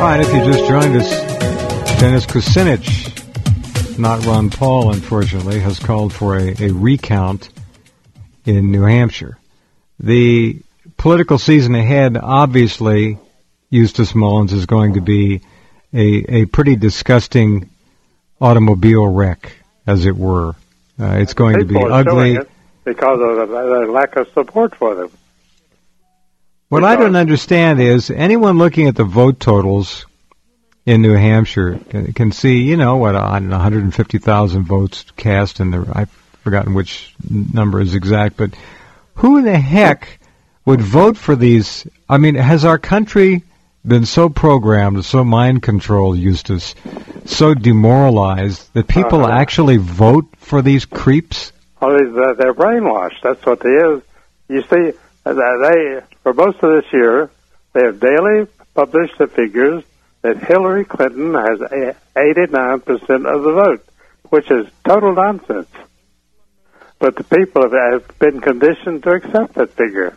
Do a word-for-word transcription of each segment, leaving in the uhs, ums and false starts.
All right, if you just joined us, Dennis Kucinich, not Ron Paul, unfortunately, has called for a, a recount in New Hampshire. The political season ahead, obviously, Eustace Mullins is going to be a, a pretty disgusting automobile wreck, as it were. Uh, it's going to be ugly. Because of the, the lack of support for them. What because I don't understand is anyone looking at the vote totals in New Hampshire can, can see, you know, what, one hundred fifty thousand votes cast, and I've forgotten which number is exact, but who in the heck would vote for these? I mean, has our country been so programmed, so mind-controlled, Eustace, so demoralized that people uh-huh. actually vote for these creeps? Oh, they're brainwashed. That's what they is. You see, they for most of this year, they have daily published the figures that Hillary Clinton has eighty-nine percent of the vote, which is total nonsense. But the people have been conditioned to accept that figure.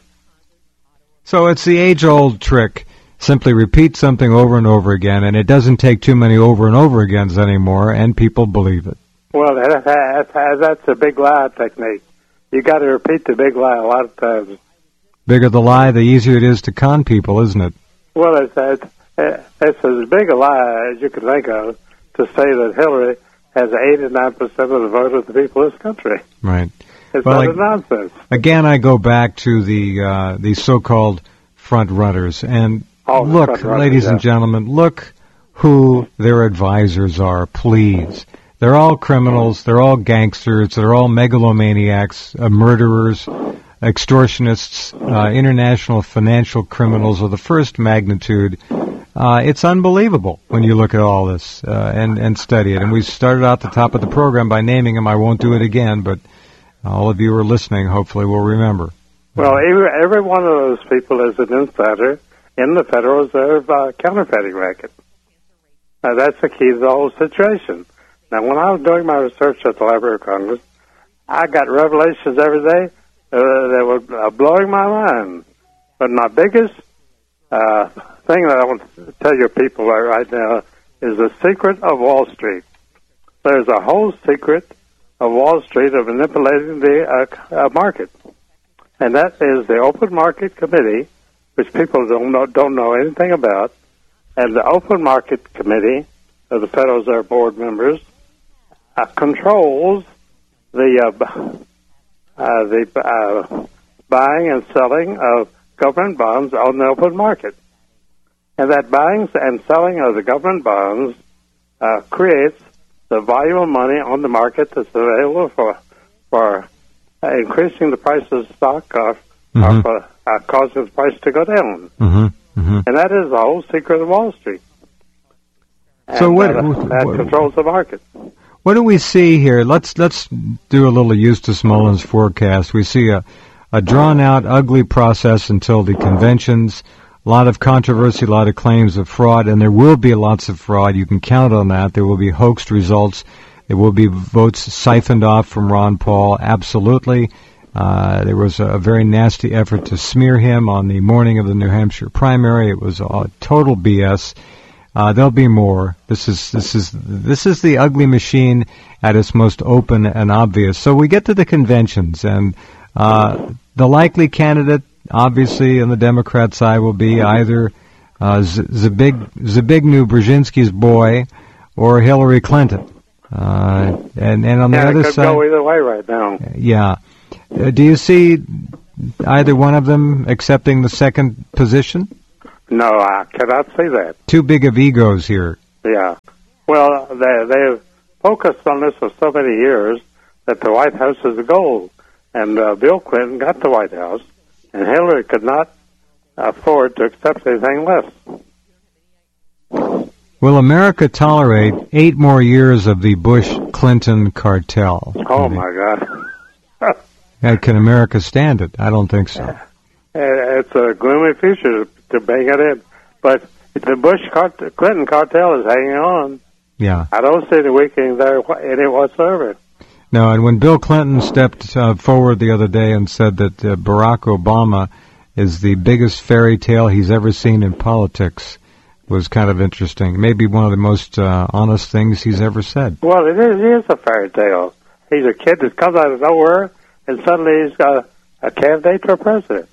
So it's the age-old trick. Simply repeat something over and over again, and it doesn't take too many over and over agains anymore, and people believe it. Well, that, that, that's a big lie technique. You got to repeat the big lie a lot of times. Bigger the lie, the easier it is to con people, isn't it? Well, it's, it's, it's as big a lie as you can think of to say that Hillary has eighty-nine percent of the vote of the people of this country. Right. It's well, not I, nonsense. Again, I go back to the uh, the so-called front runners. And oh, look, runners, ladies yeah. and gentlemen, look who their advisors are, please. They're all criminals. They're all gangsters. They're all megalomaniacs, uh, murderers, extortionists, uh, international financial criminals of the first magnitude. Uh, it's unbelievable when you look at all this uh, and, and study it. And we started out the top of the program by naming them. I won't do it again, but all of you who are listening hopefully will remember. Well, every, every one of those people is an insider in the Federal Reserve uh, counterfeiting racket. Now, that's the key to the whole situation. Now, when I was doing my research at the Library of Congress, I got revelations every day uh, that were uh, blowing my mind. But my biggest uh, thing that I want to tell your people right now is the secret of Wall Street. There's a whole secret of Wall Street of manipulating the uh, uh, market, and that is the Open Market Committee, which people don't know, don't know anything about, and the Open Market Committee of the Federal Reserve Board members uh, controls the uh, uh, the uh, buying and selling of government bonds on the open market. And that buying and selling of the government bonds uh, creates the volume of money on the market that's available for for uh, increasing the price of stock uh, mm-hmm. or for uh, causing the price to go down. Mm-hmm. Mm-hmm. And that is the whole secret of Wall Street. And so what, that, what, that what controls the market. What do we see here? Let's let's do a little Eustace Mullins forecast. We see a, a drawn-out, ugly process until the conventions. A lot of controversy, a lot of claims of fraud, and there will be lots of fraud. You can count on that. There will be hoaxed results. There will be votes siphoned off from Ron Paul, absolutely. Uh, there was a very nasty effort to smear him on the morning of the New Hampshire primary. It was a total B S. Uh, there'll be more. This is this is this is the ugly machine at its most open and obvious. So we get to the conventions, and uh, the likely candidate, obviously, on the Democrat side, will be either uh, Zbig, Zbigniew Brzezinski's boy or Hillary Clinton. Uh, and and on the yeah, other it could side, go either way right now. Yeah. Uh, do you see either one of them accepting the second position? No, I cannot see that. Too big of egos here. Yeah. Well, they, they've focused on this for so many years that the White House is the goal. And uh, Bill Clinton got the White House, and Hillary could not afford to accept anything less. Will America tolerate eight more years of the Bush-Clinton cartel? Oh, my God. And can America stand it? I don't think so. It's a gloomy future to, to bang it in. But the Bush-Clinton cartel is hanging on. Yeah. I don't see the weakening there in it whatsoever. No, and when Bill Clinton stepped uh, forward the other day and said that uh, Barack Obama is the biggest fairy tale he's ever seen in politics, was kind of interesting. Maybe one of the most uh, honest things he's ever said. Well, it is, it is a fairy tale. He's a kid that comes out of nowhere, and suddenly he's got a, a candidate for president.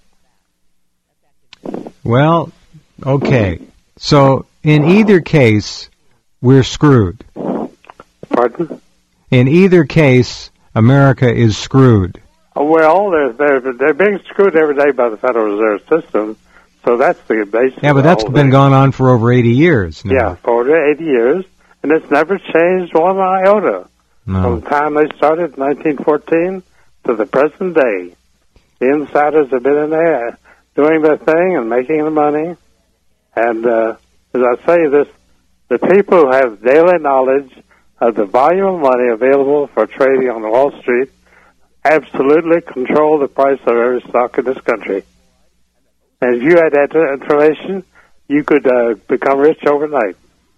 Well, okay. So in either case, we're screwed. Pardon? In either case, America is screwed. Well, they're, they're, they're being screwed every day by the Federal Reserve System, so that's the basis. Yeah, but that's been going on for over eighty years now. Yeah, for over eighty years, and it's never changed one iota. No. From the time they started in nineteen fourteen to the present day. The insiders have been in there doing their thing and making the money. And uh, as I say this, the people who have daily knowledge of the volume of money available for trading on Wall Street absolutely control the price of every stock in this country. And if you had that information, you could uh, become rich overnight.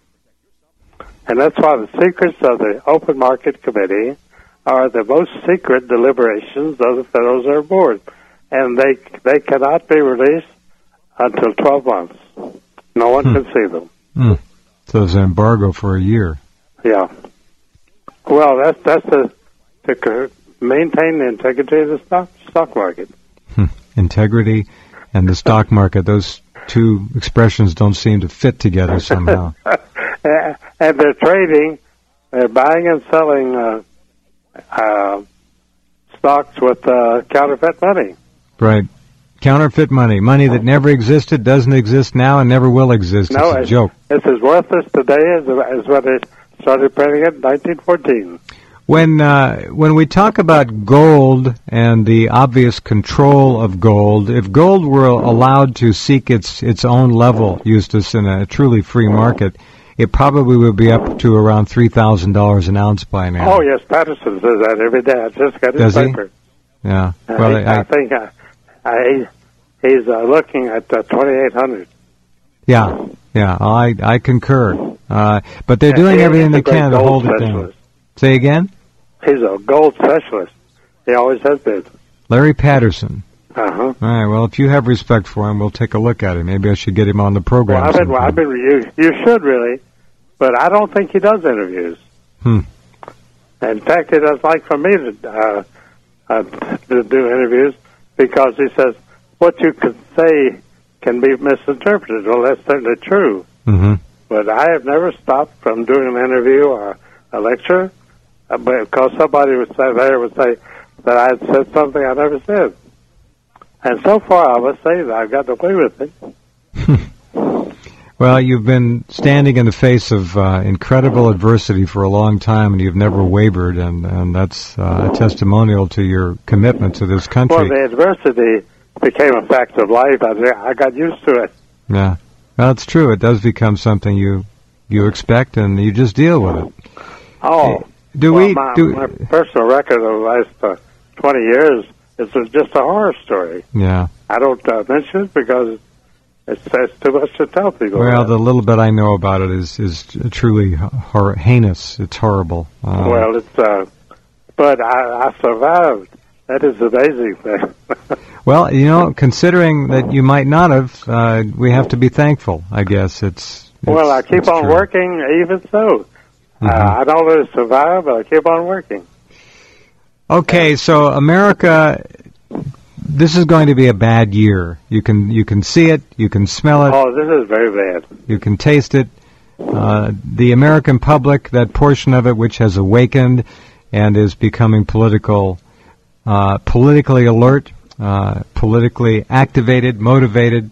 And that's why the secrets of the Open Market Committee are the most secret deliberations of the Federal Reserve Board. And they they cannot be released until twelve months. No one hmm. can see them. Hmm. So there's an embargo for a year. Yeah. Well, that's that's the, to maintain the integrity of the stock stock market. Hmm. Integrity and the stock market, those two expressions don't seem to fit together somehow. And they're trading, they're buying and selling uh, uh, stocks with uh, counterfeit money. Right. Counterfeit money. Money that never existed, doesn't exist now, and never will exist. No, it's a joke. It's as worthless today as, as when they started printing it in nineteen fourteen. When uh, when we talk about gold and the obvious control of gold, if gold were allowed to seek its its own level, Eustace, in a truly free market, it probably would be up to around three thousand dollars an ounce by now. Oh, yes, Patterson says that every day. I just got his Does paper. He? Yeah. Uh, Well, he, I, I think uh, I, he's uh, looking at uh, twenty-eight hundred. Yeah, yeah, I I concur. Uh, but they're Yeah, doing he- everything he's they a great can to gold hold it down. specialist. Say again? He's a gold specialist. He always has been. Larry Patterson. Uh-huh. All right, well, if you have respect for him, we'll take a look at him. Maybe I should get him on the program. Well, I've been, well, sometime. I've been, you, you should really, but I don't think he does interviews. Hmm. In fact, he doesn't like for me to, uh, uh, to do interviews because he says what you could say can be misinterpreted. Well, that's certainly true. Mm-hmm. But I have never stopped from doing an interview or a lecture uh, because somebody would say there would say that I had said something I never said. And so far, I must say that I've gotten away with it. Well, you've been standing in the face of uh, incredible adversity for a long time, and you've never wavered, and, and that's uh, a testimonial to your commitment to this country. Well, the adversity became a fact of life. I, I got used to it. Yeah. Well, it's true. It does become something you you expect, and you just deal with it. Oh, do well, we? My, do, my personal record of the last uh, twenty years is just a horror story. Yeah. I don't uh, mention it because it's, it's too much to tell people. Well, about. the little bit I know about it is is truly hor- heinous. It's horrible. Um, Well, it's uh, but I, I survived. That is the amazing thing. Well, you know, considering that you might not have, uh, we have to be thankful. I guess it's. it's well, I keep it's on true. working, even so. Mm-hmm. Uh, I don't really survive, but I keep on working. Okay, so America, this is going to be a bad year. You can you can see it, you can smell it, Oh, this is very bad. you can taste it. Uh, the American public, that portion of it which has awakened and is becoming political, uh, politically alert, uh, politically activated, motivated,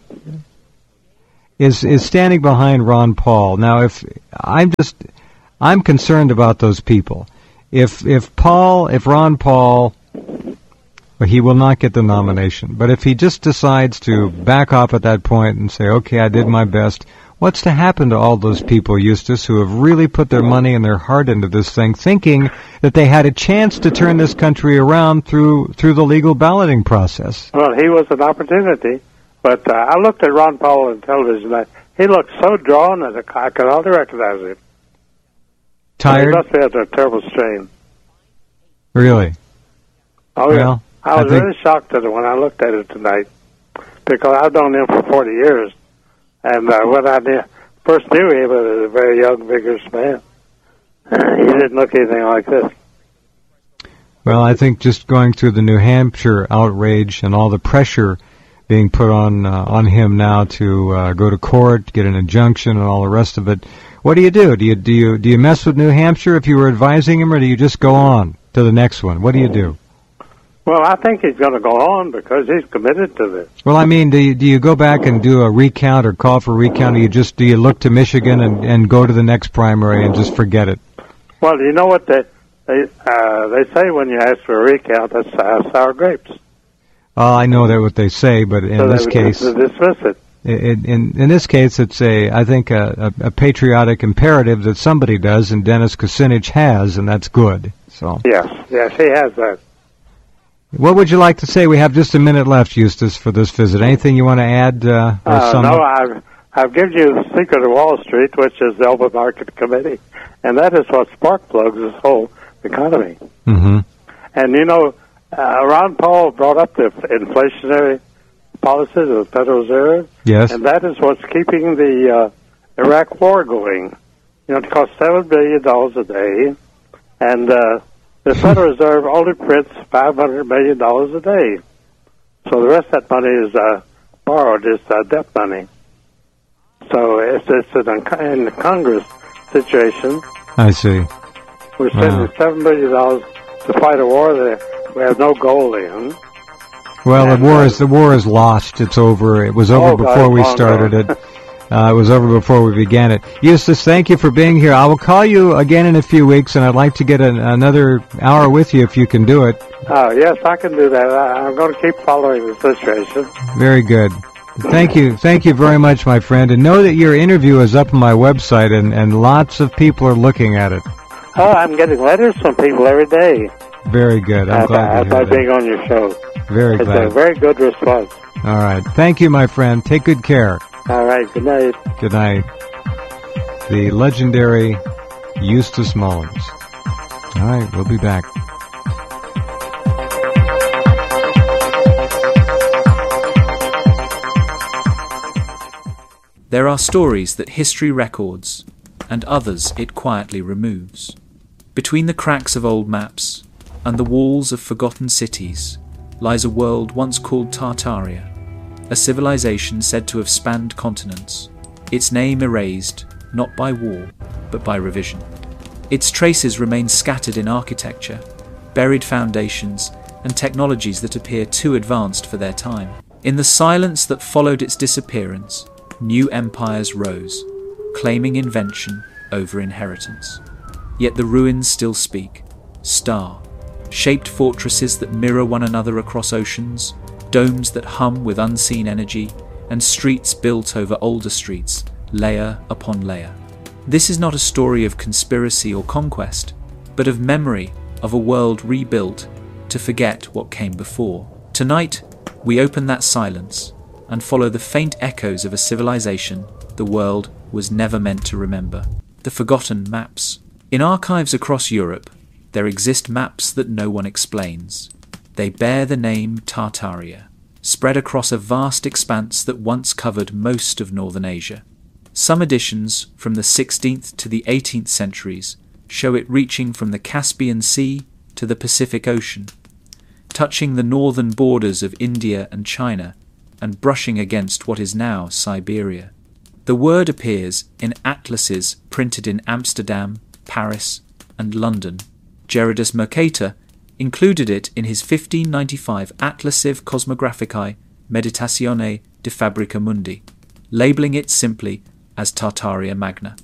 is is standing behind Ron Paul. Now, if I'm just, I'm concerned about those people. If if Paul, if Ron Paul, well, he will not get the nomination. But if he just decides to back off at that point and say, okay, I did my best, what's to happen to all those people, Eustace, who have really put their money and their heart into this thing, thinking that they had a chance to turn this country around through through the legal balloting process? Well, he was an opportunity, but uh, I looked at Ron Paul on television. And he looked so drawn that I could hardly recognize him. Tired? He must be under a terrible strain. Really? Oh, Well, yeah. I was I think- really shocked at it when I looked at it tonight because I've known him for forty years, And uh, when I knew, first knew him, he was a very young, vigorous man. He didn't look anything like this. Well, I think just going through the New Hampshire outrage and all the pressure being put on uh, on him now to uh, go to court, get an injunction, and all the rest of it. What do you do? Do you do you do you mess with New Hampshire if you were advising him, or do you just go on to the next one? What do you do? Well, I think he's going to go on because he's committed to this. Well, I mean, do you, do you go back and do a recount or call for recount, or you just do you look to Michigan and, and go to the next primary and just forget it? Well, you know what they they uh, they say when you ask for a recount, that's uh, sour grapes. Uh, I know that what they say, but in so this they case, would dismiss it. In, in in this case, it's a I think a, a, a patriotic imperative that somebody does, and Dennis Kucinich has, and that's good. So yes, yes, he has that. What would you like to say? We have just a minute left, Eustace, for this visit. Anything you want to add? Uh, or uh, sum no, up? I've I've given you the secret of Wall Street, which is the Open Market Committee, and that is what spark plugs this whole economy. Mm-hmm. And you know, uh, Ron Paul brought up the inflationary policies of the Federal Reserve. Yes. And that is what's keeping the uh, Iraq War going. You know, it costs seven billion dollars a day, and uh, the Federal Reserve only prints five hundred million dollars a day. So the rest of that money is uh, borrowed, it's uh, debt money. So it's, it's an in the Congress situation. I see. We're spending Wow. seven billion dollars to fight a war that we have no goal in. Well, And, the war uh, is the war is lost. It's over. It was over Oh, God, before we long started ago. it. Uh, it was over before we began it. Eustace, thank you for being here. I will call you again in a few weeks, and I'd like to get an, another hour with you if you can do it. Oh, yes, I can do that. I, I'm going to keep following the situation. Very good. Thank you. Thank you very much, my friend. And know that your interview is up on my website, and, and lots of people are looking at it. Oh, I'm getting letters from people every day. Very good. I'm glad to By hear being that. on your show. Very It's glad. a very good response. All right. Thank you, my friend. Take good care. All right, good night. Good night. The legendary Eustace Mullins. All right, we'll be back. There are stories that history records, and others it quietly removes. Between the cracks of old maps and the walls of forgotten cities lies a world once called Tartaria, a civilization said to have spanned continents, its name erased not by war but by revision. Its traces remain scattered in architecture, buried foundations, and technologies that appear too advanced for their time. In the silence that followed its disappearance, new empires rose, claiming invention over inheritance. Yet the ruins still speak. Star, shaped fortresses that mirror one another across oceans, domes that hum with unseen energy, and streets built over older streets, layer upon layer. This is not a story of conspiracy or conquest, but of memory of a world rebuilt to forget what came before. Tonight, we open that silence and follow the faint echoes of a civilization the world was never meant to remember. The forgotten maps. In archives across Europe, there exist maps that no one explains. They bear the name Tartaria, spread across a vast expanse that once covered most of northern Asia. Some editions from the sixteenth to the eighteenth centuries show it reaching from the Caspian Sea to the Pacific Ocean, touching the northern borders of India and China, and brushing against what is now Siberia. The word appears in atlases printed in Amsterdam, Paris, and London. Gerardus Mercator included it in his fifteen ninety-five Atlassiv Cosmographicae Meditatione de Fabrica Mundi, labelling it simply as Tartaria Magna.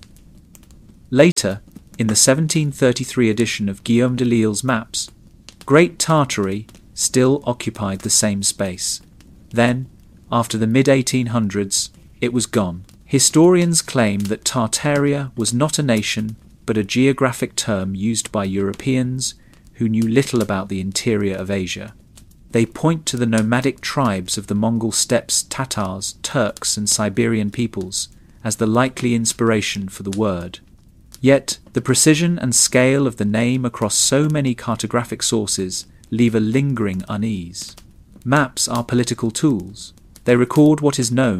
Later, in the seventeen thirty-three edition of Guillaume de Lisle's maps, Great Tartary still occupied the same space. Then, after the mid eighteen hundreds, it was gone. Historians claim that Tartaria was not a nation, but a geographic term used by Europeans who knew little about the interior of Asia. They point to the nomadic tribes of the Mongol steppes, Tatars, Turks, and Siberian peoples as the likely inspiration for the word. Yet, the precision and scale of the name across so many cartographic sources leave a lingering unease. Maps are political tools. They record what is known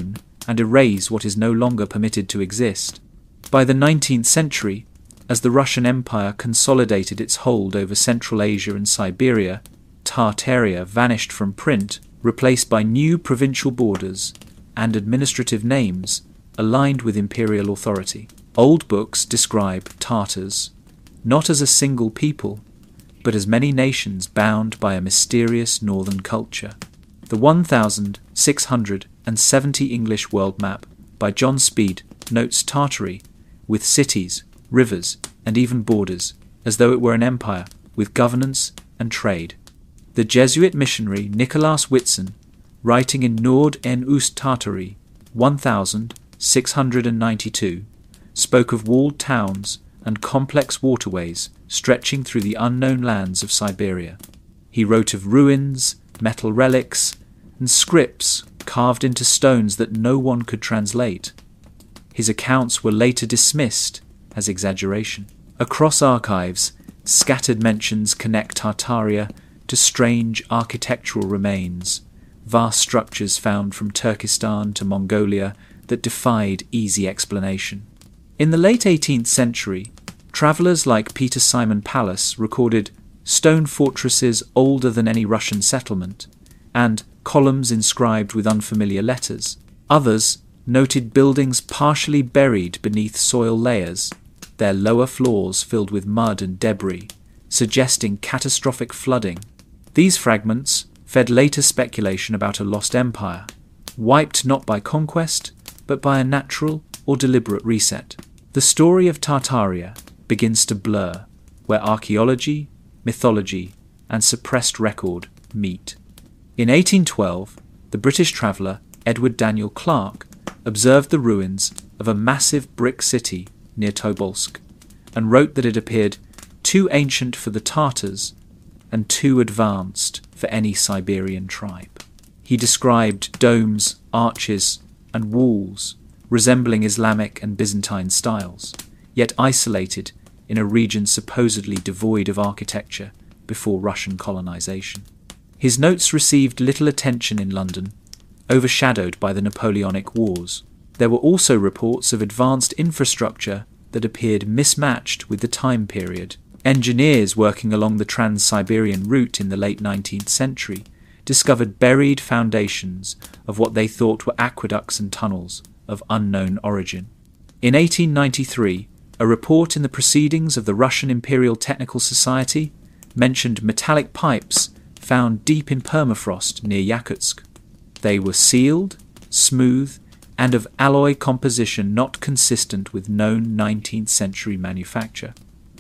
and erase what is no longer permitted to exist. By the nineteenth century, as the Russian Empire consolidated its hold over Central Asia and Siberia, Tartaria vanished from print, replaced by new provincial borders and administrative names aligned with imperial authority. Old books describe Tartars not as a single people, but as many nations bound by a mysterious northern culture. The one thousand six hundred seventy English world map by John Speed notes Tartary with cities, rivers, and even borders, as though it were an empire with governance and trade. The Jesuit missionary Nicolaas Whitson, writing in Noord en Oost Tartary, one thousand six hundred ninety-two, spoke of walled towns and complex waterways stretching through the unknown lands of Siberia. He wrote of ruins, metal relics, and scripts carved into stones that no one could translate. His accounts were later dismissed as exaggeration. Across archives, scattered mentions connect Tartaria to strange architectural remains, vast structures found from Turkestan to Mongolia that defied easy explanation. In the late eighteenth century, travellers like Peter Simon Pallas recorded stone fortresses older than any Russian settlement, and columns inscribed with unfamiliar letters. Others noted buildings partially buried beneath soil layers, their lower floors filled with mud and debris, suggesting catastrophic flooding. These fragments fed later speculation about a lost empire, wiped not by conquest, but by a natural or deliberate reset. The story of Tartaria begins to blur, where archaeology, mythology, and suppressed record meet. In eighteen twelve, the British traveller Edward Daniel Clarke observed the ruins of a massive brick city near Tobolsk, and wrote that it appeared too ancient for the Tartars and too advanced for any Siberian tribe. He described domes, arches, and walls resembling Islamic and Byzantine styles, yet isolated in a region supposedly devoid of architecture before Russian colonization. His notes received little attention in London, overshadowed by the Napoleonic Wars. There were also reports of advanced infrastructure that appeared mismatched with the time period. Engineers working along the Trans-Siberian route in the late nineteenth century discovered buried foundations of what they thought were aqueducts and tunnels of unknown origin. In eighteen ninety-three, a report in the Proceedings of the Russian Imperial Technical Society mentioned metallic pipes found deep in permafrost near Yakutsk. They were sealed, smooth, and of alloy composition not consistent with known nineteenth century manufacture.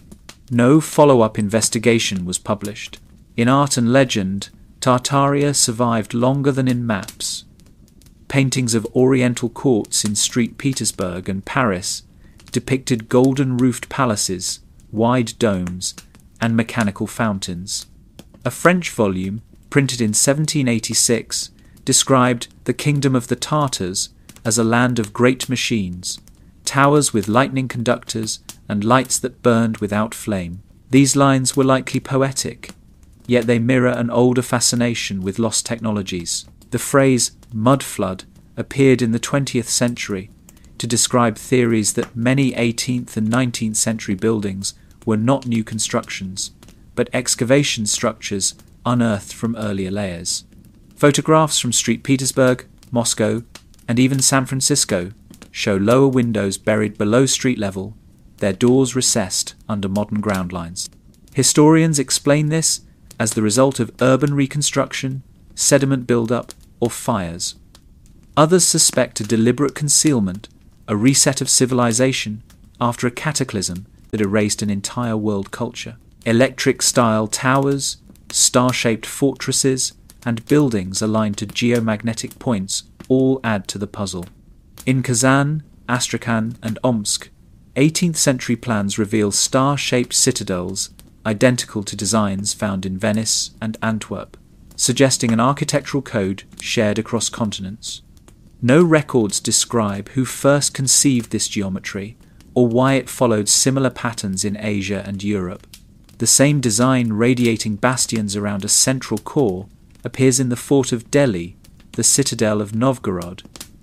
No follow-up investigation was published. In art and legend, Tartaria survived longer than in maps. Paintings of oriental courts in Street Petersburg and Paris depicted golden-roofed palaces, wide domes, and mechanical fountains. A French volume, printed in seventeen eighty-six, described the kingdom of the Tartars as a land of great machines, towers with lightning conductors, and lights that burned without flame. These lines were likely poetic, yet they mirror an older fascination with lost technologies. The phrase mud flood appeared in the twentieth century to describe theories that many eighteenth and nineteenth century buildings were not new constructions, but excavation structures unearthed from earlier layers. Photographs from Street Petersburg, Moscow, and even San Francisco show lower windows buried below street level, their doors recessed under modern ground lines. Historians explain this as the result of urban reconstruction, sediment buildup, or fires. Others suspect a deliberate concealment, a reset of civilization after a cataclysm that erased an entire world culture. Electric-style towers, star-shaped fortresses, and buildings aligned to geomagnetic points all add to the puzzle. In Kazan, Astrakhan, and Omsk, eighteenth century plans reveal star-shaped citadels identical to designs found in Venice and Antwerp, suggesting an architectural code shared across continents. No records describe who first conceived this geometry or why it followed similar patterns in Asia and Europe. The same design radiating bastions around a central core appears in the fort of Delhi, the citadel of Novgorod,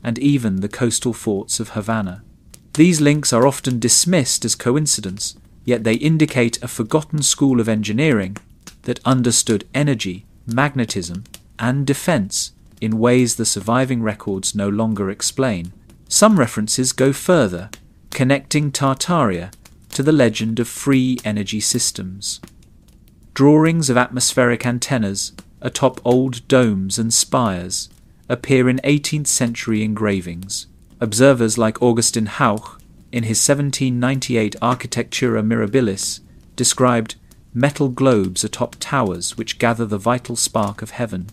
and even the coastal forts of Havana. These links are often dismissed as coincidence, yet they indicate a forgotten school of engineering that understood energy, magnetism, and defense in ways the surviving records no longer explain. Some references go further, connecting Tartaria to the legend of free energy systems. Drawings of atmospheric antennas atop old domes and spires appear in eighteenth century engravings. Observers like Augustin Hauch, in his seventeen ninety-eight Architectura Mirabilis, described metal globes atop towers which gather the vital spark of heaven.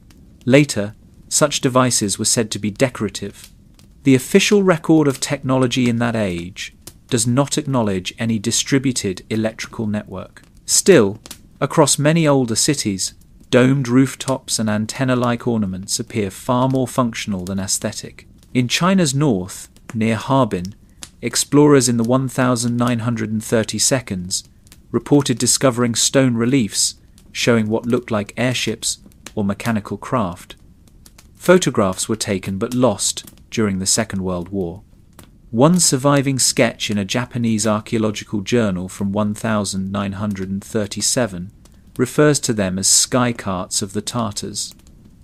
Later, such devices were said to be decorative. The official record of technology in that age does not acknowledge any distributed electrical network. Still, across many older cities, domed rooftops and antenna-like ornaments appear far more functional than aesthetic. In China's north, near Harbin, explorers in the one thousand nine hundred thirty seconds reported discovering stone reliefs showing what looked like airships or mechanical craft. Photographs were taken but lost during the Second World War. One surviving sketch in a Japanese archaeological journal from one thousand nine hundred thirty-seven refers to them as sky carts of the Tartars.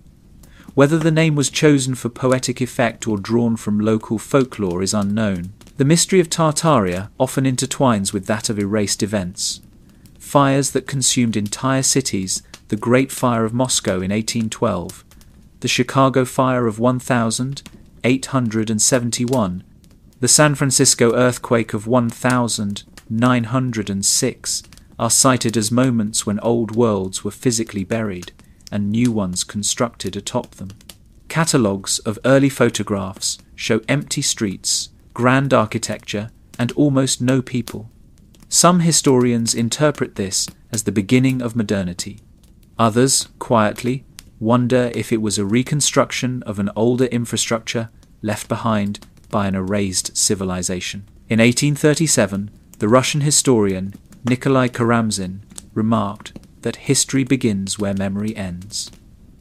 Whether the name was chosen for poetic effect or drawn from local folklore is unknown. The mystery of Tartaria often intertwines with that of erased events. Fires that consumed entire cities, the Great Fire of Moscow in eighteen twelve, the Chicago Fire of one thousand eight hundred seventy-one, the San Francisco earthquake of one thousand nine hundred six are cited as moments when old worlds were physically buried and new ones constructed atop them. Catalogues of early photographs show empty streets, grand architecture, and almost no people. Some historians interpret this as the beginning of modernity. Others, quietly, wonder if it was a reconstruction of an older infrastructure left behind by an erased civilization. In eighteen thirty-seven, the Russian historian Nikolai Karamzin remarked that history begins where memory ends.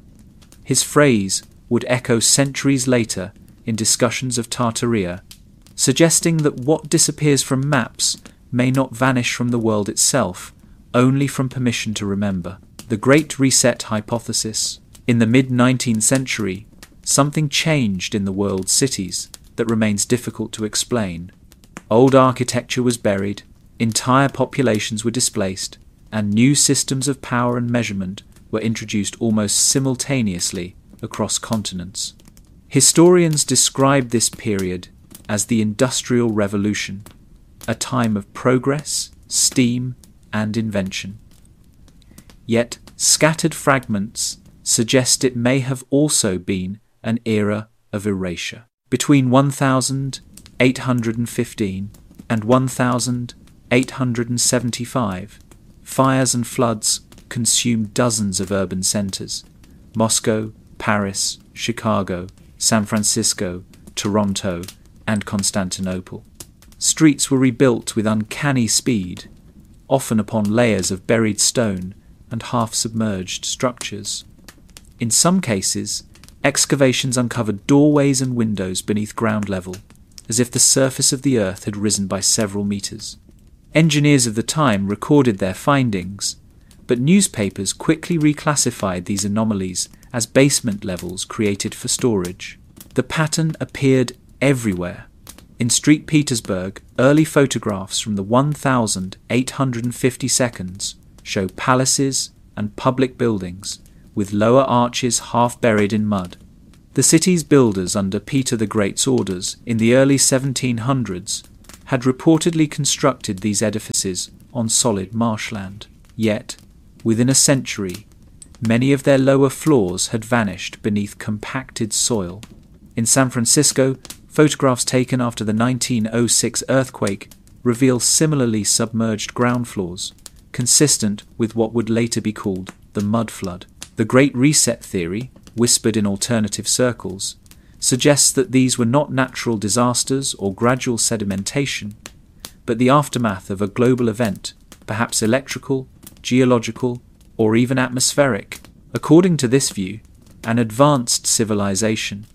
His phrase would echo centuries later in discussions of Tartaria, suggesting that what disappears from maps may not vanish from the world itself, only from permission to remember. The Great Reset hypothesis. In the mid-nineteenth century, something changed in the world's cities that remains difficult to explain. Old architecture was buried, entire populations were displaced, and new systems of power and measurement were introduced almost simultaneously across continents. Historians describe this period as the Industrial Revolution, a time of progress, steam, and invention. Yet scattered fragments suggest it may have also been an era of erasure. Between one thousand eight hundred fifteen and one thousand eight hundred seventy-five, fires and floods consumed dozens of urban centers: Moscow, Paris, Chicago, San Francisco, Toronto, and Constantinople. Streets were rebuilt with uncanny speed, often upon layers of buried stone and half-submerged structures. In some cases, excavations uncovered doorways and windows beneath ground level, as if the surface of the earth had risen by several meters. Engineers of the time recorded their findings, but newspapers quickly reclassified these anomalies as basement levels created for storage. The pattern appeared everywhere. In Street Petersburg, early photographs from the one thousand eight hundred fifty seconds show palaces and public buildings with lower arches half buried in mud. The city's builders under Peter the Great's orders in the early seventeen hundreds had reportedly constructed these edifices on solid marshland. Yet, within a century, many of their lower floors had vanished beneath compacted soil. In San Francisco, photographs taken after the nineteen oh six earthquake reveal similarly submerged ground floors, consistent with what would later be called the mud flood. The Great Reset theory, whispered in alternative circles, suggests that these were not natural disasters or gradual sedimentation, but the aftermath of a global event, perhaps electrical, geological, or even atmospheric. According to this view, an advanced civilization,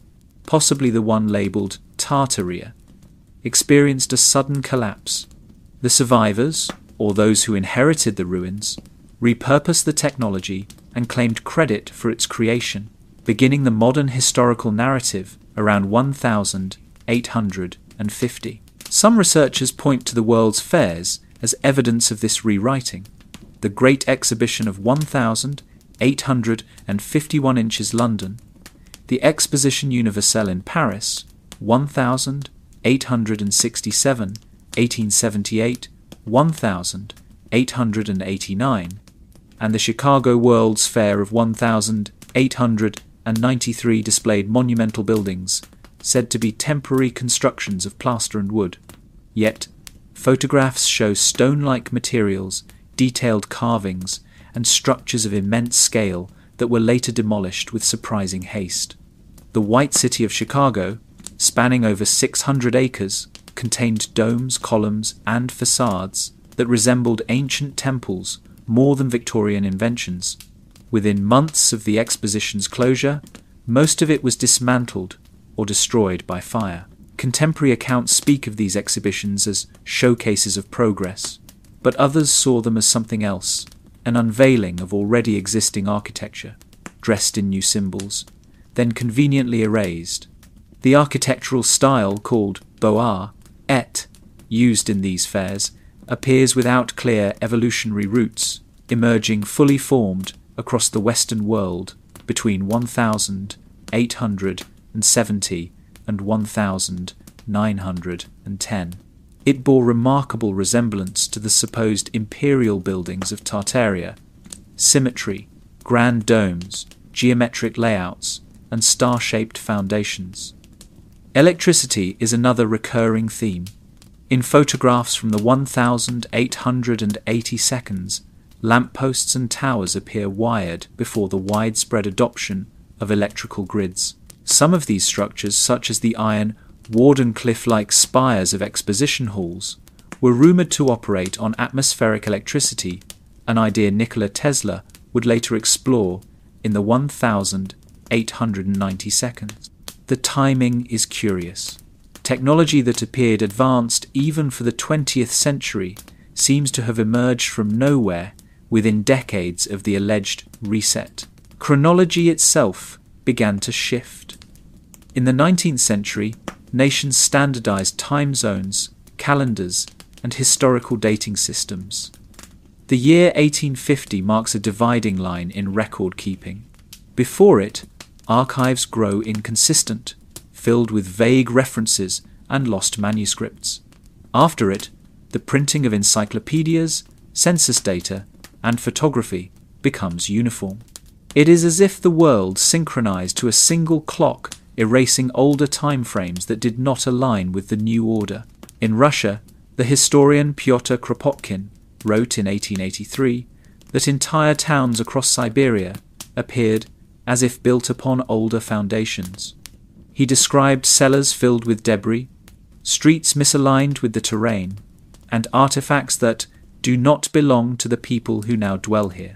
possibly the one labelled Tartaria, experienced a sudden collapse. The survivors, or those who inherited the ruins, repurposed the technology and claimed credit for its creation, beginning the modern historical narrative around one thousand eight hundred fifty. Some researchers point to the World's Fairs as evidence of this rewriting. The Great Exhibition of one thousand eight hundred fifty-one inches London, the Exposition Universelle in Paris, one thousand eight hundred sixty-seven, eighteen seventy-eight, one thousand eight hundred eighty-nine, and the Chicago World's Fair of one thousand eight hundred ninety-three displayed monumental buildings, said to be temporary constructions of plaster and wood. Yet, photographs show stone-like materials, detailed carvings, and structures of immense scale that were later demolished with surprising haste. The White City of Chicago, spanning over six hundred acres, contained domes, columns, and facades that resembled ancient temples more than Victorian inventions. Within months of the exposition's closure, most of it was dismantled or destroyed by fire. Contemporary accounts speak of these exhibitions as showcases of progress, but others saw them as something else, an unveiling of already existing architecture, dressed in new symbols, then conveniently erased. The architectural style called Beaux-Arts, used in these fairs, appears without clear evolutionary roots, emerging fully formed across the Western world between one thousand eight hundred seventy and one thousand nine hundred ten. It bore remarkable resemblance to the supposed imperial buildings of Tartaria: symmetry, grand domes, geometric layouts, and star-shaped foundations. Electricity is another recurring theme. In photographs from the one thousand eight hundred eighty seconds, lampposts and towers appear wired before the widespread adoption of electrical grids. Some of these structures, such as the iron Wardenclyffe-like spires of exposition halls, were rumoured to operate on atmospheric electricity, an idea Nikola Tesla would later explore in the one thousand eight hundred ninety seconds. The timing is curious. Technology that appeared advanced even for the twentieth century seems to have emerged from nowhere within decades of the alleged reset. Chronology itself began to shift. In the nineteenth century, nations standardized time zones, calendars, and historical dating systems. The year eighteen fifty marks a dividing line in record keeping. Before it, archives grow inconsistent, filled with vague references and lost manuscripts. After it, the printing of encyclopedias, census data, and photography becomes uniform. It is as if the world synchronized to a single clock, erasing older time frames that did not align with the new order. In Russia, the historian Pyotr Kropotkin wrote in eighteen eighty-three that entire towns across Siberia appeared as if built upon older foundations. He described cellars filled with debris, streets misaligned with the terrain, and artifacts that do not belong to the people who now dwell here.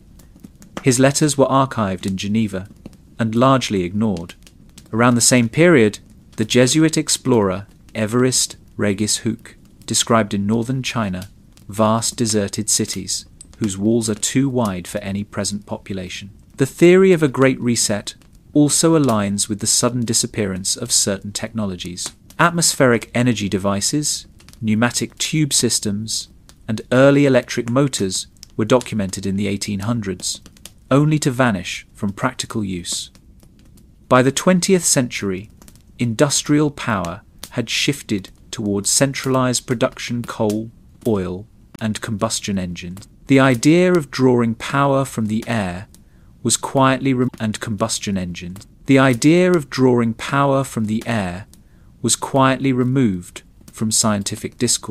His letters were archived in Geneva and largely ignored. Around the same period, the Jesuit explorer Évariste Regis-Houcq described in northern China vast deserted cities whose walls are too wide for any present population. The theory of a Great Reset also aligns with the sudden disappearance of certain technologies. Atmospheric energy devices, pneumatic tube systems, and early electric motors were documented in the eighteen hundreds, only to vanish from practical use. By the twentieth century, industrial power had shifted towards centralized production coal, oil, and combustion engines. The idea of drawing power from the air was quietly rem- and combustion engines. The idea of drawing power from the air was quietly removed from scientific discourse.